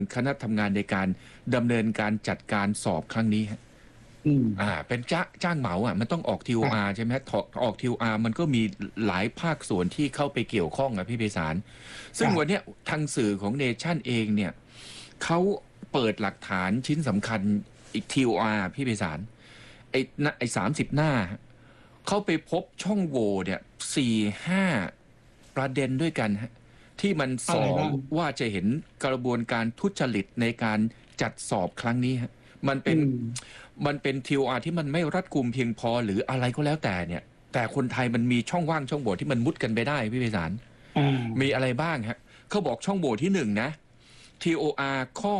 คณะทำงานในการดำเนินการจัดการสอบครั้งนี้ฮะเป็นจ้างเหมามันต้องออก TOR ใช่ไหมออก TOR มันก็มีหลายภาคส่วนที่เข้าไปเกี่ยวข้องพี่ไพศาลซึ่งวันนี้ทางสื่อของเนชั่นเองเนี่ยเขาเปิดหลักฐานชิ้นสำคัญอีก TOR พี่ไพศาลไอ้30 หน้าเขาไปพบช่องโหว่เนี่ย4-5 ประเด็นด้วยกันฮะที่มันสอบว่าจะเห็นกระบวนการทุจริตในการจัดสอบครั้งนี้ฮะมันเป็น TOR ที่มันไม่รัดกุมเพียงพอหรืออะไรก็แล้วแต่เนี่ยแต่คนไทยมันมีช่องว่างช่องโหว่ที่มันมุดกันไปได้พี่ไพศาลมีอะไรบ้างฮะเขาบอกช่องโหว่ที่1นะ TOR ข้อ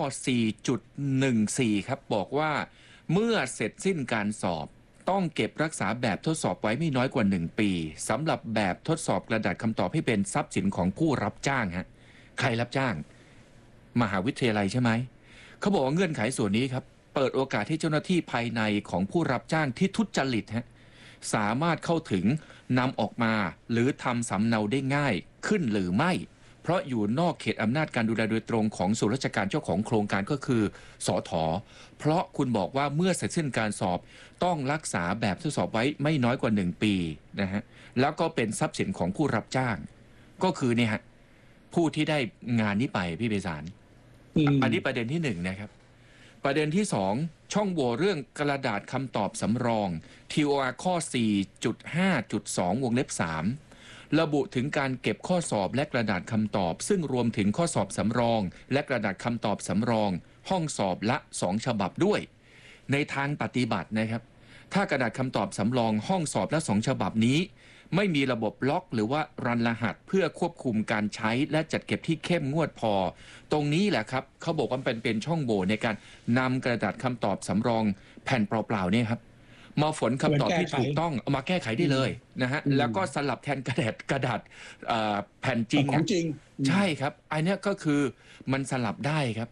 4.14 ครับบอกว่าเมื่อเสร็จสิ้นการสอบต้องเก็บรักษาแบบทดสอบไว้ไม่น้อยกว่า1 ปีสำหรับแบบทดสอบกระดาษคำตอบให้เป็นทรัพย์สินของผู้รับจ้างฮะใครรับจ้างมหาวิทยาลัยใช่ไหมเขาบอกว่าเงื่อนไขส่วนนี้ครับเปิดโอกาสให้เจ้าหน้าที่ภายในของผู้รับจ้างที่ทุจริตฮะสามารถเข้าถึงนำออกมาหรือทำสำเนาได้ง่ายขึ้นหรือไม่เพราะอยู่นอกเขตอำนาจการดูแลโดยตรงของส่วนราชการเจ้าของโครงการก็คือสถ.เพราะคุณบอกว่าเมื่อเสร็จสิ้นการสอบต้องรักษาแบบทดสอบไว้ไม่น้อยกว่า1 ปีนะฮะแล้วก็เป็นทรัพย์สินของผู้รับจ้างก็คือเนี่ยฮะผู้ที่ได้งานนี้ไปพี่ไพศาลอันนี้ประเด็นที่1นะครับประเด็นที่2ช่องโหว่เรื่องกระดาษคำตอบสำรอง TOR ข้อ 4.5.2 วงเล็บ 3ระบุถึงการเก็บข้อสอบและกระดาษคำตอบซึ่งรวมถึงข้อสอบสำรองและกระดาษคำตอบสำรองห้องสอบละ2 ฉบับด้วยในทางปฏิบัตินะครับถ้ากระดาษคำตอบสำรองห้องสอบละ2 ฉบับนี้ไม่มีระบบล็อกหรือว่ารันรหัสเพื่อควบคุมการใช้และจัดเก็บที่เข้มงวดพอตรงนี้แหละครับเขาบอกว่าเป็นช่องโหว่ในการนำกระดาษคำตอบสำรองแผ่นเปล่าๆเนี่ยครับมาฝนคำตอบที่ถูกต้องเอามาแก้ไขได้เลยนะฮะแล้วก็สลับแทนกระดาษแผ่นจริงของจริงใช่ครับอันนี้ก็คือมันสลับได้ครับ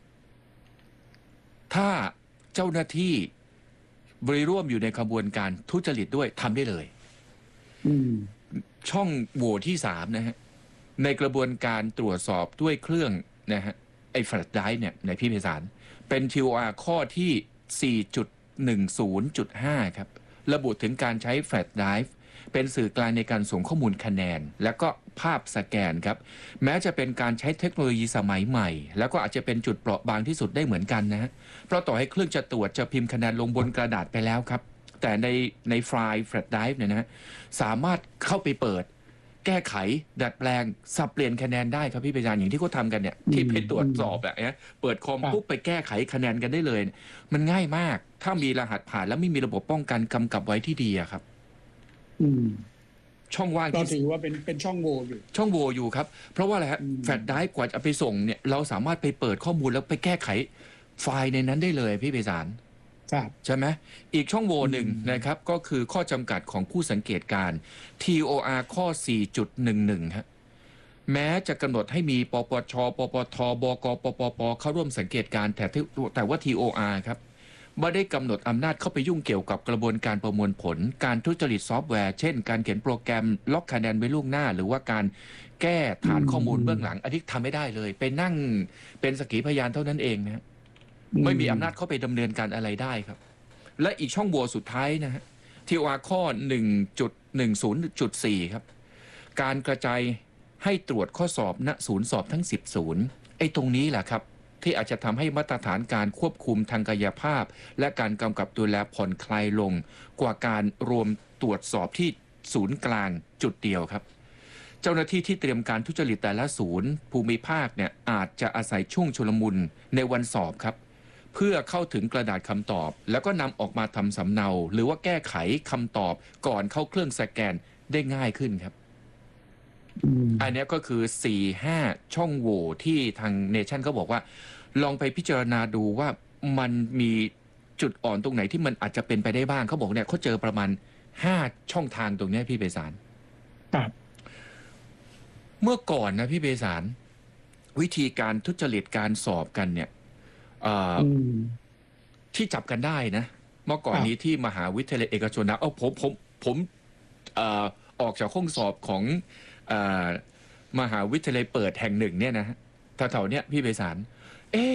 ถ้าเจ้าหน้าที่บริร่วมอยู่ในขบวนการทุจริตด้วยทำได้เลยช่องโหว่ที่3นะฮะในกระบวนการตรวจสอบด้วยเครื่องนะฮะไอ้แฟลชไดรฟ์เนี่ยในพี่ไพศาลเป็น TOR ข้อที่ 4.10.5 ครับระบุถึงการใช้แฟลชไดรฟ์เป็นสื่อกลางในการส่งข้อมูลคะแนนแล้วก็ภาพสแกนครับแม้จะเป็นการใช้เทคโนโลยีสมัยใหม่แล้วก็อาจจะเป็นจุดเปราะบางที่สุดได้เหมือนกันนะฮะเพราะต่อให้เครื่องจะตรวจจะพิมพ์คะแนนลงบนกระดาษไปแล้วครับแต่ในไฟล์แฟลชไดรฟ์เนี่ยนะสามารถเข้าไปเปิดแก้ไขดัดแปลงสับเปลี่ยนคะแนนได้ครับพี่ไพศาลอย่างที่เขาทำกันเนี่ยที่ไปตรวจสอบแบบนี้เปิดคอมปุ๊บไปแก้ไขคะแนนกันได้เลยมันง่ายมากถ้ามีรหัสผ่านแล้วไม่มีระบบป้องกันกำกับไว้ที่ดีครับช่องว่างที่ถือว่าเป็นช่องโหว่อยู่ครับเพราะว่าอะไรฮะแฟลชไดรฟ์กว่าจะไปส่งเนี่ยเราสามารถไปเปิดข้อมูลแล้วไปแก้ไขไฟล์ในนั้นได้เลยพี่ไพศาลใช่ไหมอีกช่องโหว่หนึ่งนะครับก็คือข้อจำกัดของผู้สังเกตการ TOR ข้อ 4.11 ฮะแม้จะกำหนดให้มีปปชปปทบกปปปเข้าร่วมสังเกตการแต่ว่า TOR ครับไม่ได้กำหนดอำนาจเข้าไปยุ่งเกี่ยวกับกระบวนการประมวลผลการทุจริตซอฟต์แวร์เช่นการเขียนโปรแกรมล็อกคะแนนไว้ล่วงหน้าหรือว่าการแก้ฐานข้อมูลเบื้องหลังอันนี้ทำไม่ได้เลยไปนั่งเป็นสักขีพยานเท่านั้นเองนะไม่มีอำนาจเข้าไปดำเนินการอะไรได้ครับและอีกช่องโหว่สุดท้ายนะฮะ TOR ข้อ 1.10.4 ครับการกระจายให้ตรวจข้อสอบณศูนย์สอบทั้ง10 ศูนย์ไอ้ตรงนี้แหละครับที่อาจจะทำให้มาตรฐานการควบคุมทางกายภาพและการกำกับดูแลผ่อนคลายลงกว่าการรวมตรวจสอบที่ศูนย์กลางจุดเดียวครับเจ้าหน้าที่ที่เตรียมการทุจริตแต่ละศูนย์ภูมิภาคเนี่ยอาจจะอาศัยช่วงชุลมุนในวันสอบครับเพื่อเข้าถึงกระดาษคำตอบแล้วก็นำออกมาทำสำเนาหรือว่าแก้ไขคำตอบก่อนเข้าเครื่องสแกนได้ง่ายขึ้นครับอันนี้ก็คือ 4-5 ช่องโหว่ที่ทางเนชั่นเขาบอกว่าลองไปพิจารณาดูว่ามันมีจุดอ่อนตรงไหนที่มันอาจจะเป็นไปได้บ้างเขาบอกเนี่ยเขาเจอประมาณ5 ช่องทางตรงนี้พี่ไพศาลเมื่อก่อนนะพี่ไพศาลวิธีการทุจริตการสอบกันเนี่ยที่จับกันได้นะเมื่อก่อนนี้ที่มหาวิทยาลัยเอกชนนะผมออกจากห้องสอบของมหาวิทยาลัยเปิดแห่งหนึ่งเนี่ยนะแถวๆเนี้ยพี่ไพศาล